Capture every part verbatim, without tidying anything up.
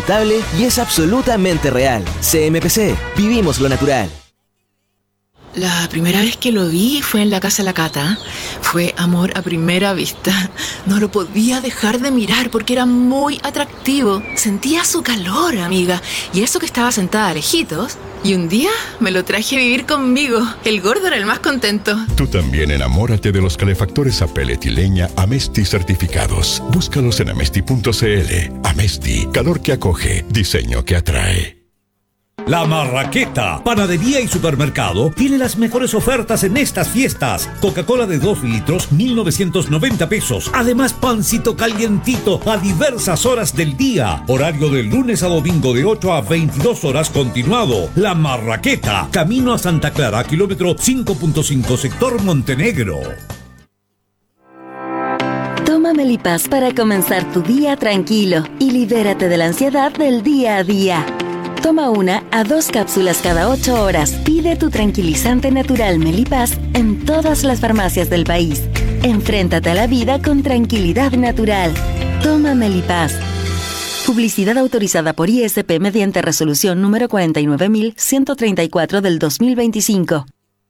sustentable y es absolutamente real. C M P C, vivimos lo natural. La primera vez que lo vi fue en la casa de la Cata. Fue amor a primera vista. No lo podía dejar de mirar porque era muy atractivo. Sentía su calor, amiga. Y eso que estaba sentada lejitos. Y un día me lo traje a vivir conmigo. El gordo era el más contento. Tú también enamórate de los calefactores a pellet y leña Amesti certificados. Búscalos en amesti punto c l. Amesti, calor que acoge, diseño que atrae. La Marraqueta, panadería y supermercado, tiene las mejores ofertas en estas fiestas. Coca-Cola de dos litros, mil novecientos noventa pesos. Además, pancito calientito a diversas horas del día. Horario de lunes a domingo de ocho a veintidós horas continuado. La Marraqueta, camino a Santa Clara, kilómetro cinco punto cinco, sector Montenegro. Toma Melipaz para comenzar tu día tranquilo y libérate de la ansiedad del día a día. Toma una a dos cápsulas cada ocho horas. Pide tu tranquilizante natural Melipaz en todas las farmacias del país. Enfréntate a la vida con tranquilidad natural. Toma Melipaz. Publicidad autorizada por I S P mediante resolución número cuarenta y nueve mil ciento treinta y cuatro del dos mil veinticinco.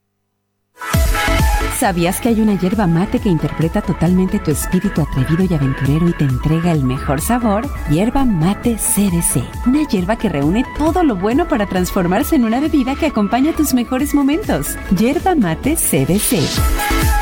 ¿Sabías que hay una yerba mate que interpreta totalmente tu espíritu atrevido y aventurero y te entrega el mejor sabor? Yerba Mate C B C. Una yerba que reúne todo lo bueno para transformarse en una bebida que acompaña tus mejores momentos. Yerba Mate C B C.